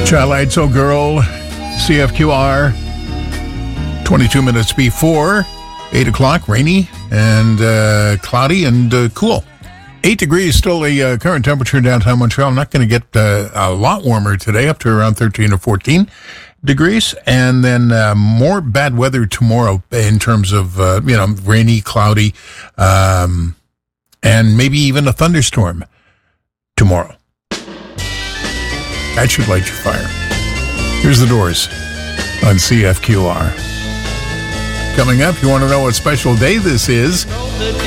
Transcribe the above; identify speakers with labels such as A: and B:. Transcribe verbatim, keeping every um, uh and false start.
A: Child Lights, Oh Girl, C F Q R, twenty-two minutes before eight o'clock, rainy and uh, cloudy and uh, cool. eight degrees, still a uh, current temperature in downtown Montreal. Not going to get uh, a lot warmer today, up to around thirteen or fourteen degrees. And then uh, more bad weather tomorrow in terms of, uh, you know, rainy, cloudy, um, and maybe even a thunderstorm tomorrow. That should light your fire. Here's The Doors on C F Q R. Coming up, you want to know what special day this is?